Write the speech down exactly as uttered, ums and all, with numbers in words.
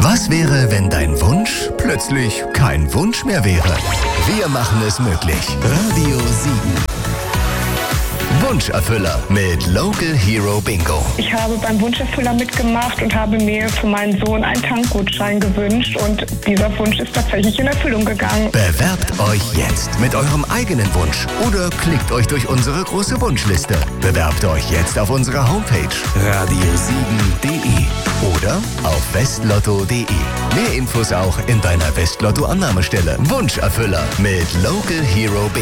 Was wäre, wenn dein Wunsch plötzlich kein Wunsch mehr wäre? Wir machen es möglich. Radio sieben. Wunscherfüller mit Local Hero Bingo. Ich habe beim Wunscherfüller mitgemacht und habe mir für meinen Sohn einen Tankgutschein gewünscht und dieser Wunsch ist tatsächlich in Erfüllung gegangen. Bewerbt euch jetzt mit eurem eigenen Wunsch oder klickt euch durch unsere große Wunschliste. Bewerbt euch jetzt auf unserer Homepage radio sieben punkt de oder auf westlotto punkt de. Mehr Infos auch in deiner Westlotto-Annahmestelle. Wunscherfüller mit Local Hero Bingo.